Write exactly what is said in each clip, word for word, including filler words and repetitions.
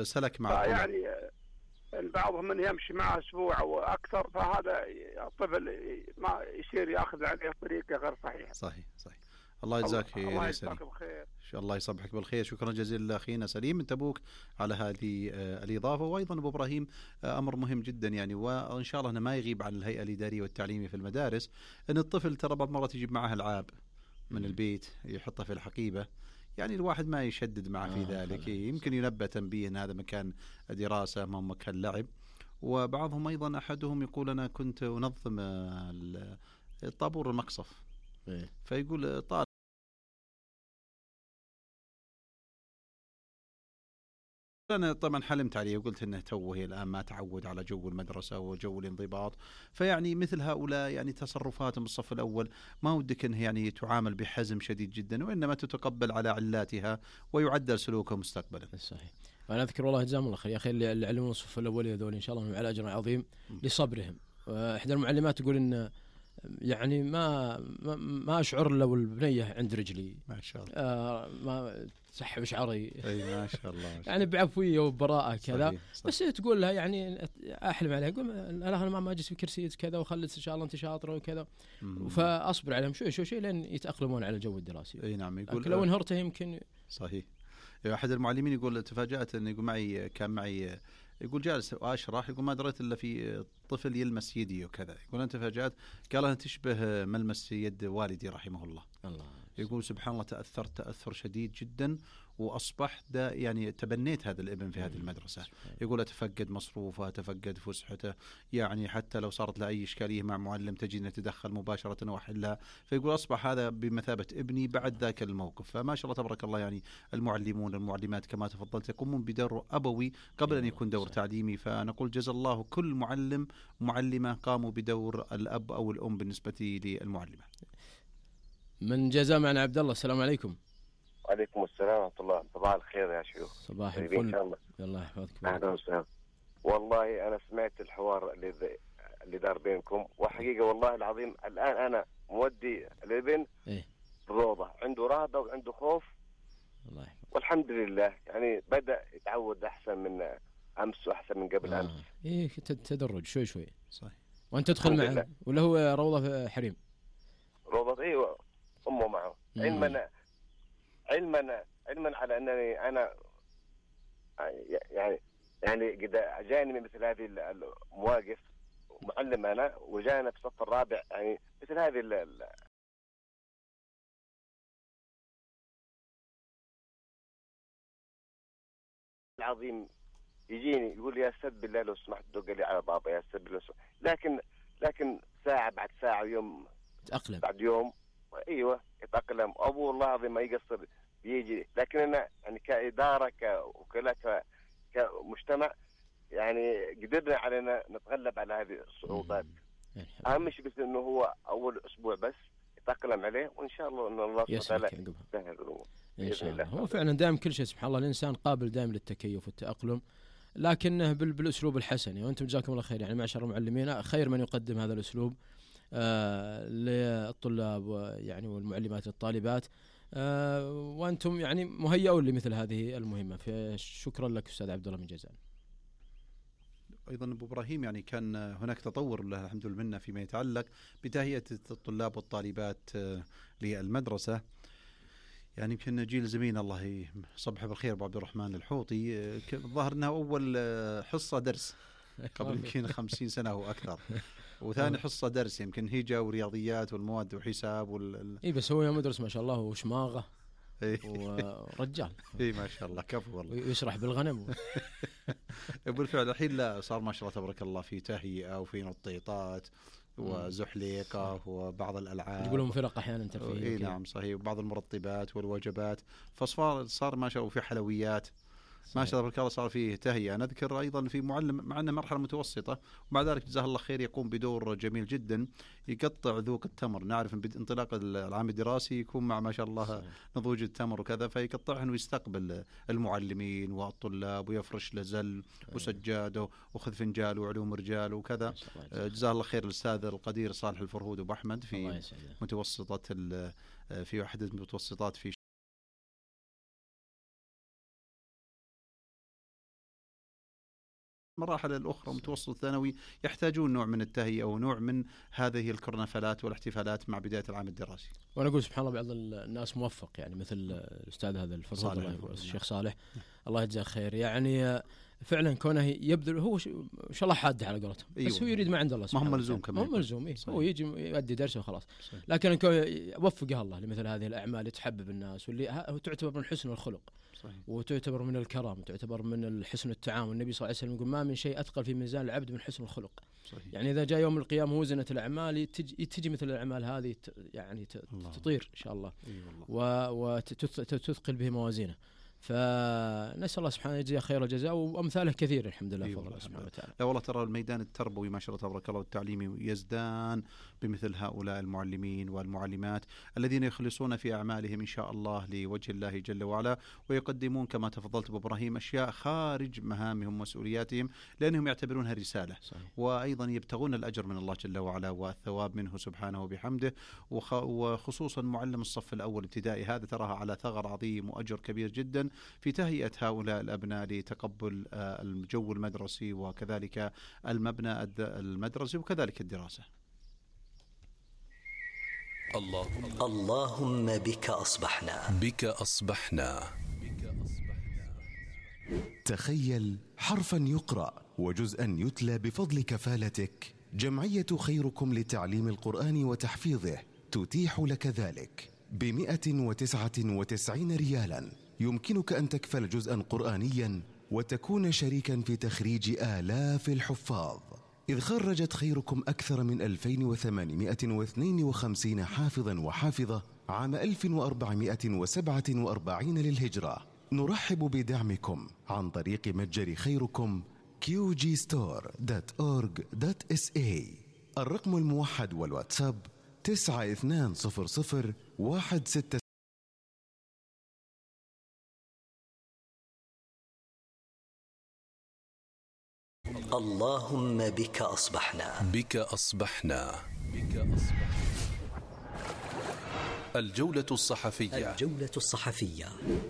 سلك مع الطلاب. فيعني بعضهم من يمشي معه أسبوع أو أكثر، فهذا الطفل ما يصير يأخذ عليه طريقة غير صحيحة. صحيح صحيح. الله يجزاك خير. الله يجزاك بخير. إن شاء الله يصبحك بالخير. شكرا جزيلا أخينا سليم من تبوك على هذه الإضافة. وأيضا أبو إبراهيم أمر مهم جدا يعني، وإن شاء الله أنه ما يغيب عن الهيئة الإدارية والتعليمية في المدارس، أن الطفل ترى بعض مرات يجيب معه ألعاب من البيت يحطها في الحقيبة، يعني الواحد ما يشدد معه في آه ذلك. يمكن ينبه تنبيه أن هذا مكان دراسة ما مكان لعب. وبعضهم أيضا أحدهم يقول أنا كنت أنظم الطابور المقصف، فيقول طالب أنا طبعا حلمت عليه وقلت إنه توه الآن ما تعود على جو المدرسة وجو الانضباط. فيعني مثل هؤلاء يعني تصرفاتهم بالصف الأول ما ودك إنه يعني تعامل بحزم شديد جدا، وإنما تتقبل على علاتها ويعدل سلوكه مستقبلا. صحيح. أنا أذكر والله جزاهم الله خير يا أخي اللي علمون الصف الأول هذول إن شاء الله على أجر عظيم لصبرهم. إحدى المعلمات تقول إن يعني ما ما, ما أشعر لو البنية عند رجلي ما شاء الله آه ما تسحب شعري. أي ما شاء الله يعني بعفوية وبراءة كذا. صحيح صحيح. بس تقول لها يعني أحلم عليها، أقول أنا ما ما أجلس في كرسية كذا وخلت إن شاء الله أنت شاطرة وكذا، فأصبر عليهم شوي شوي شوي لين يتأقلمون على الجو الدراسي. أي نعم. يقول لو انهرته يمكن. صحيح. أحد المعلمين يقول تفاجأت أن يقول معي كان معي يقول جالس وأشرح، يقول ما دريت إلا في طفل يلمس يدي وكذا. يقول أنت تفاجأت، قال أنا تشبه ملمس يد والدي رحمه الله. الله. يقول سبحان الله تأثرت تأثر شديد جدا، وأصبح دا يعني تبنيت هذا الابن في هذه المدرسة. يقول أتفقد مصروفه، أتفقد فسحته، يعني حتى لو صارت له أي إشكالية مع معلم تجي نتدخل مباشرة وأحلها. فيقول أصبح هذا بمثابة ابني بعد ذاك الموقف. فما شاء الله تبارك الله يعني المعلمون المعلمات كما تفضلت يقومون بدور أبوي قبل أن يكون دور تعليمي. فنقول جزا الله كل معلم معلمة قاموا بدور الأب أو الأم بالنسبة للمعلمة. من جزاء معنا عبد الله. السلام عليكم. وعليكم السلام ورحمة الله. صباح الخير يا شيوخ. صباح الفل. الله يحفظك. أهلا وسهلا. والله أنا سمعت الحوار اللي اللي دار بينكم، وحقيقة والله العظيم الآن أنا مودي الابن إيه؟ الروضة، عنده رهبة وعنده خوف. الله يحفظك. والحمد لله يعني بدأ يتعود أحسن من أمس وأحسن من قبل آه. أمس. إيه تدرج شوي شوي. صحيح. وأنت تدخل معه ولا هو روضة حريم؟ روضة إيه أمه معه. علما علما علما على أنني أنا يعني يعني قد جاني من مثل هذه المواقف معلم أنا، وجانا في الصف الرابع يعني مثل هذه العظيم يجيني يقول لي يا أستاذ بالله لو سمحت دق لي على بابا يا أستاذ بالله، لكن لكن ساعة بعد ساعة ويوم تأقلم بعد يوم ايوه يتأقلم. ابوه والله العظيم ما يقصر بيجي. لكن انا يعني كإدارة كوكلاء كمجتمع يعني قدرنا علينا نتغلب على هذه الصعوبات. اهم شيء بس انه هو اول اسبوع بس يتأقلم عليه، وان شاء الله ان الله سبحانه وتعالى يسهل الامور ان شاء الله. هو فعلا دائما كل شيء سبحان الله الانسان قابل دائما للتكيف والتأقلم، لكنه بالاسلوب الحسن. وانتم جزاكم الله خير يعني معشر المعلمين خير من يقدم هذا الاسلوب آه للطلاب يعني والمعلمات الطالبات. آه وأنتم يعني مهيئون لمثل هذه المهمة. فشكرا لك أستاذ عبد الله من جازان. أيضا أبو إبراهيم يعني كان هناك تطور له الحمد لله منا فيما يتعلق بتهيئة الطلاب والطالبات للمدرسة. يعني يمكن جيل زميلنا الله يصبح بالخير أبو عبد الرحمن الحوطي ظهر أنها أول حصة درس قبل يمكن خمسين سنة أو أكثر، وثاني حصة درس يمكن هيجة ورياضيات والمواد وحساب وال... إيه بس هو يوم يدرس ما شاء الله وشماغة ورجال. إيه ما شاء الله كفو والله. ويشرح بالغنم. بالفعل الحين لا صار ما شاء الله تبارك الله في تهيئة وفي نطيطات وزحليقة وبعض الألعاب. يقولون فرق أحيانا ترفيه. إيه نعم صحيح. وبعض المرطبات والوجبات. فصار صار ما شاء الله في حلويات ما شاء الله تبارك الله صار فيه تهيئة. نذكر أيضا في معلم مع أنه مرحلة متوسطة ومع ذلك جزاه الله خير يقوم بدور جميل جدا، يقطع ذوق التمر. نعرف أن انطلاق العام الدراسي يكون مع ما شاء الله نضوج التمر وكذا، فيقطعهن ويستقبل المعلمين والطلاب ويفرش لزل وسجاده وخذ فنجال وعلوم رجال وكذا. جزاه الله خير الأستاذ القدير صالح الفرهود أبو أحمد في متوسطة في واحدة المتوسطات في مراحل الأخرى متوسط الثانوي يحتاجون نوع من التهيئة ونوع من هذه الكرنفلات والاحتفالات مع بداية العام الدراسي. وأنا أقول سبحان الله بعض الناس موفق، يعني مثل الأستاذ هذا الفضل الشيخ صالح الله يجزاه خير، يعني فعلا كونه يبذل هو ش... ان شاء الله حاد على قولتهم، بس أيوة. هو يريد ما عند الله سبحانه ما هم ملزوم كمان، ما هم ملزوم إيه؟ هو يجي يؤدي درسه وخلاص. صحيح. لكن وفقه الله لمثل هذه الأعمال تحبب الناس، واللي ه... تعتبر من حسن الخلق. صحيح. وتعتبر من الكرم، وتعتبر من الحسن التعامل. النبي صلى الله عليه وسلم يقول ما من شيء أثقل في ميزان العبد من حسن الخلق. صحيح. يعني إذا جاء يوم القيامة وزنة الأعمال تجي, تجي مثل الأعمال هذه ت... يعني ت... تطير إن شاء الله. أيوة وتثقل به موازينه. فنسأل الله سبحانه يجزيه خير الجزاء، وأمثاله كثير الحمد لله. أيوة الله سبحانه وتعالى. لا والله ترى الميدان التربوي ما شاء الله تبارك الله والتعليمي يزدان بمثل هؤلاء المعلمين والمعلمات الذين يخلصون في أعمالهم إن شاء الله لوجه الله جل وعلا، ويقدمون كما تفضلت أبو إبراهيم أشياء خارج مهامهم ومسؤولياتهم لأنهم يعتبرونها رسالة. صحيح. وأيضا يبتغون الأجر من الله جل وعلا والثواب منه سبحانه وبحمده، وخصوصا معلم الصف الأول ابتدائي هذا تراها على ثغر عظيم وأجر كبير جدا في تهيئة هؤلاء الأبناء لتقبل الجو المدرسي وكذلك المبنى المدرسي وكذلك الدراسة. الله اللهم بك أصبحنا بك أصبحنا تخيل حرفا يقرأ وجزءا يتلى بفضل كفالتك. جمعية خيركم لتعليم القرآن وتحفيظه تتيح لك ذلك بمئة وتسعة وتسعين ريالا. يمكنك أن تكفل جزءا قرآنيا وتكون شريكا في تخريج آلاف الحفاظ، إذ خرجت خيركم أكثر من ألفين وثمانمئة واثنين وخمسين حافظا وحافظة عام ألف وأربعمئة وسبعة وأربعين للهجرة. نرحب بدعمكم عن طريق متجر خيركم كيو جي ستور دوت أورج دوت إس إيه. الرقم الموحد والواتساب تسعة اثنان صفر صفر واحد ستة. اللهم بك أصبحنا بك أصبحنا بك أصبحنا الجولة الصحفية الجولة الصحفية.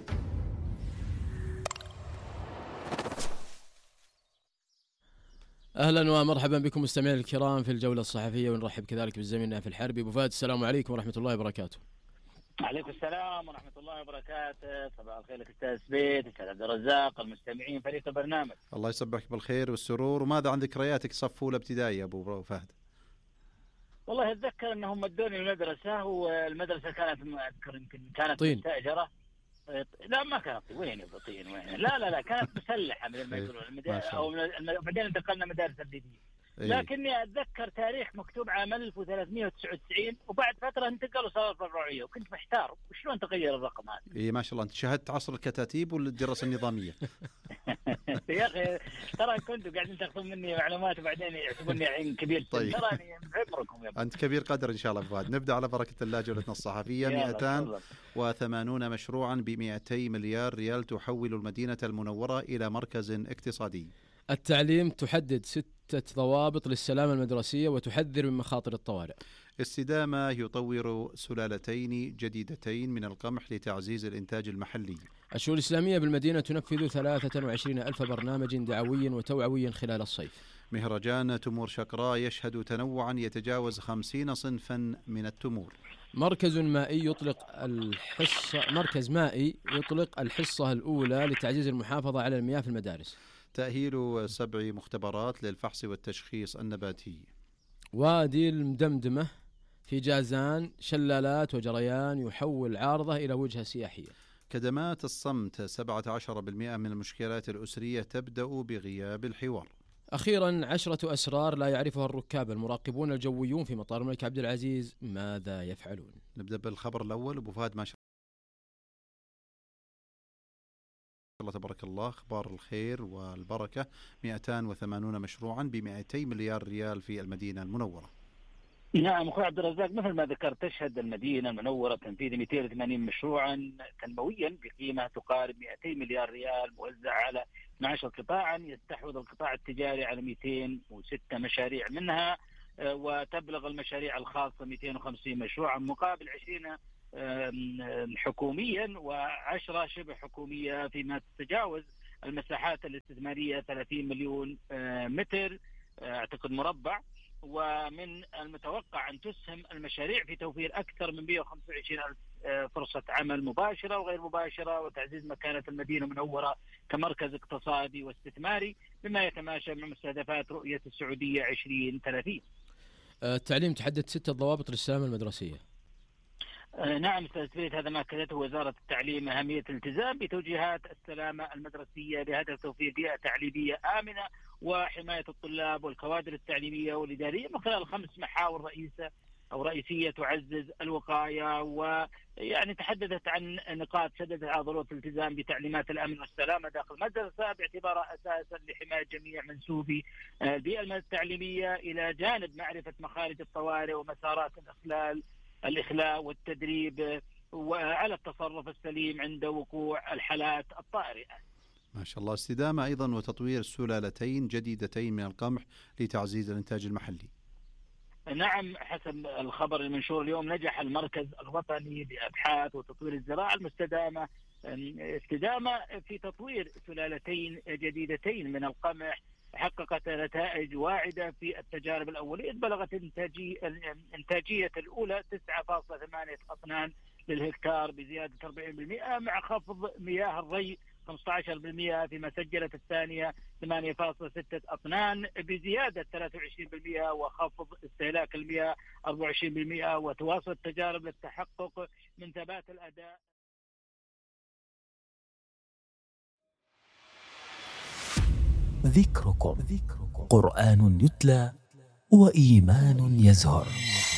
أهلا ومرحبا بكم مستمعين الكرام في الجولة الصحفية، ونرحب كذلك بالزميل في الحربي أبو فهد. السلام عليكم ورحمة الله وبركاته. عليكم السلام ورحمة الله وبركاته. صباح الخير لك أستاذ سبيت، أستاذ عبد الرزاق، المستمعين، فريق البرنامج. الله يصبحك بالخير والسرور. وماذا عن ذكرياتك صف أولى ابتدائي أبو فهد؟ والله أتذكر أنهم مدوني المدرسة، والمدرسة كانت أذكر يمكن كانت طين. مستأجرة. لا ما كانت وين طين وين لا لا لا كانت مسلحة من المدرسة أو من بعدين انتقلنا مدارس تبديدية. لكني أتذكر تاريخ مكتوب عام ألف وثلاثمئة وتسعة وتسعين، وبعد فترة انتقلوا صاروا فرعية، وكنت محتار وشلون تغير الرقم هذا. إيه ما شاء الله، أنت شاهدت عصر الكتاتيب والدراسة النظامية. يا أخي ترى كنتوا قاعدين تاخذون مني معلومات وبعدين يحسبوني الحين كبير. طيب. تراني بعمركم يا أنت كبير قدر إن شاء الله أبو فهد. نبدأ على بركة الله جولتنا الصحفية. مئتان وثمانون مشروعا بمئتي مليار ريال تحول المدينة المنورة إلى مركز اقتصادي. التعليم تحدد ستة ضوابط للسلامة المدرسية وتحذر من مخاطر الطوارئ. استدامة يطور سلالتين جديدتين من القمح لتعزيز الإنتاج المحلي. الشؤون الإسلامية بالمدينة تنفذ ثلاثة وعشرين ألف برنامج دعوي وتوعوي خلال الصيف. مهرجان تمور شقراء يشهد تنوعا يتجاوز خمسين صنفا من التمور. مركز مائي يطلق الحصة مركز مائي يطلق الحصة الأولى لتعزيز المحافظة على المياه في المدارس. تأهيل سبع مختبرات للفحص والتشخيص النباتي. وادي المدمدمة في جازان شلالات وجريان يحول عارضة إلى وجهة سياحية. كدمات الصمت سبعة عشر بالمئة من المشكلات الأسرية تبدأ بغياب الحوار. أخيرا عشرة أسرار لا يعرفها الركاب المراقبون الجويون في مطار الملك عبد العزيز، ماذا يفعلون؟ نبدأ بالخبر الأول. أبو فهد ما شاء الله تبارك الله، أخبار الخير والبركة. مئتان وثمانون مشروعا بمئتي مليار ريال في المدينة المنورة. نعم أخوي عبد الرزاق، مثل ما ذكرت تشهد المدينة المنورة تنفيذ مئتين وثمانين مشروعا تنمويا بقيمة تقارب مئتي مليار ريال موزع على اثنا عشر قطاعا. يستحوذ القطاع التجاري على مئتين وستة مشاريع منها، وتبلغ المشاريع الخاصة مئتين وخمسين مشروعا مقابل عشرين حكوميا وعشرة شبه حكومية، فيما تتجاوز المساحات الاستثمارية ثلاثين مليون متر اعتقد مربع، ومن المتوقع أن تسهم المشاريع في توفير أكثر من مئة وخمسة وعشرين ألف فرصة عمل مباشرة وغير مباشرة، وتعزيز مكانة المدينة المنورة كمركز اقتصادي واستثماري بما يتماشى مع مستهدفات رؤية السعودية عشرين ثلاثين. التعليم تحدد ستة ضوابط للسلامة المدرسية. نعم أستاذ سبيت، هذا ما أكدته وزارة التعليم أهمية الالتزام بتوجيهات السلامة المدرسية بهدف توفير بيئة تعليمية آمنة وحماية الطلاب والكوادر التعليمية والإدارية من خلال خمس محاور رئيسة أو رئيسية تعزز الوقاية، ويعني تحدثت عن نقاط شددت على ضرورة الالتزام بتعليمات الأمن والسلامة داخل المدرسة باعتبارها أساسا لحماية جميع منسوبي البيئة التعليمية، إلى جانب معرفة مخارج الطوارئ ومسارات الإخلال الإخلاء والتدريب وعلى التصرف السليم عند وقوع الحالات الطارئة. ما شاء الله. استدامة أيضا وتطوير سلالتين جديدتين من القمح لتعزيز الإنتاج المحلي. نعم، حسب الخبر المنشور اليوم نجح المركز الوطني لأبحاث وتطوير الزراعة المستدامة استدامة في تطوير سلالتين جديدتين من القمح حققت نتائج واعدة في التجارب الأولية، بلغت إنتاجية الأولى تسعة فاصلة ثمانية أطنان للهكتار بزيادة أربعين بالمئة مع خفض مياه الري خمسة عشر بالمئة، فيما سجلت الثانية ثمانية فاصلة ستة أطنان بزيادة ثلاثة وعشرين بالمئة وخفض استهلاك المياه أربعة وعشرين بالمئة، وتواصل التجارب للتحقق من ثبات الأداء. ذكركم قرآن يتلى وإيمان يزهر.